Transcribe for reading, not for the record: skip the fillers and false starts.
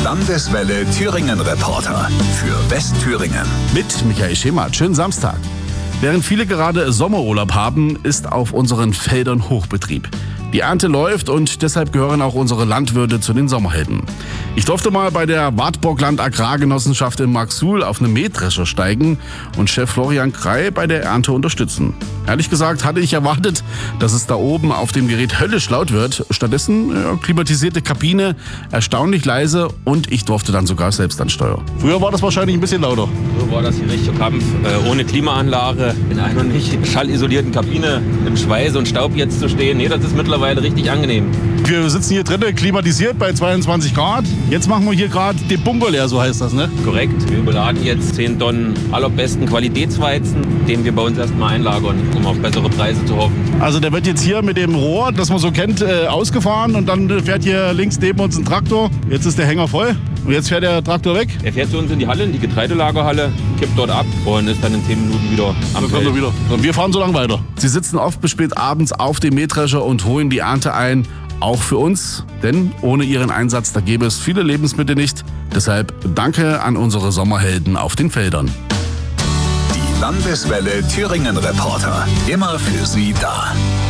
Landeswelle Thüringen Reporter für Westthüringen. Mit Michael Schemert. Schönen Samstag. Während viele gerade Sommerurlaub haben, ist auf unseren Feldern Hochbetrieb. Die Ernte läuft und deshalb gehören auch unsere Landwirte zu den Sommerhelden. Ich durfte mal bei der Wartburgland Agrargenossenschaft in Marxuhl auf eine Mähdrescher steigen und Chef Florian Krei bei der Ernte unterstützen. Ehrlich gesagt hatte ich erwartet, dass es da oben auf dem Gerät höllisch laut wird. Stattdessen klimatisierte Kabine, erstaunlich leise und ich durfte dann sogar selbst an Steuer. Früher war das wahrscheinlich ein bisschen lauter. So war das hier richtiger Kampf, ohne Klimaanlage, in einer nicht schallisolierten Kabine, im Schweiß und Staub jetzt zu stehen. Nee, das ist mittlerweile richtig angenehm. Wir sitzen hier drinnen, klimatisiert bei 22 Grad. Jetzt machen wir hier gerade den Bunker leer, so heißt das, ne? Korrekt. Wir beladen jetzt 10 Tonnen allerbesten Qualitätsweizen, den wir bei uns erstmal einlagern, um auf bessere Preise zu hoffen. Also der wird jetzt hier mit dem Rohr, das man so kennt, ausgefahren und dann fährt hier links neben uns ein Traktor. Jetzt ist der Hänger voll und jetzt fährt der Traktor weg. Er fährt zu uns in die Halle, in die Getreidelagerhalle, kippt dort ab und ist dann in 10 Minuten wieder am Feld. Und wir fahren so lange weiter. Sie sitzen oft bis spät abends auf dem Mähdrescher und holen die Ernte ein. Auch für uns, denn ohne ihren Einsatz, da gäbe es viele Lebensmittel nicht. Deshalb danke an unsere Sommerhelden auf den Feldern. Die Landeswelle Thüringen Reporter, immer für Sie da.